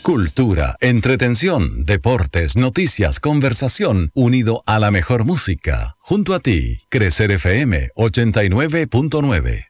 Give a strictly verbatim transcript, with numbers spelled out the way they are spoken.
Cultura, entretención, deportes, noticias, conversación, unido a la mejor música. Junto a ti, Crecer F M ochenta y nueve punto nueve.